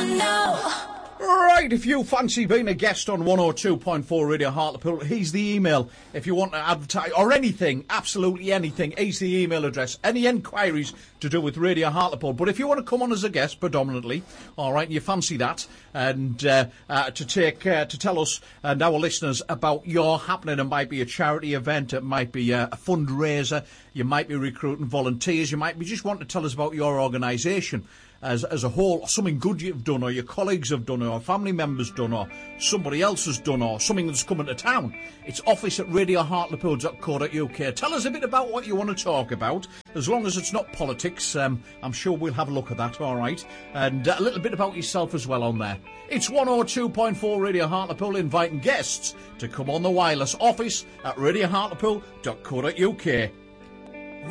know. Right, if you fancy being a guest on 102.4 Radio Hartlepool, here's the email. If you want to advertise or anything, absolutely anything, here's the email address. Any enquiries to do with Radio Hartlepool. But if you want to come on as a guest, predominantly, all right, and you fancy that, and to tell us and our listeners about your happening, it might be a charity event, it might be a fundraiser, you might be recruiting volunteers, you might be just wanting to tell us about your organisation as a whole, or something good you've done, or your colleagues have done, or family members done, or somebody else has done, or something that's coming to town. It's office@radiohartlepool.co.uk. Tell us a bit about what you want to talk about, as long as it's not politics. I'm sure we'll have a look at that, all right? And a little bit about yourself as well on there. It's 102.4 Radio Hartlepool inviting guests to come on the wireless, office@radiohartlepool.co.uk.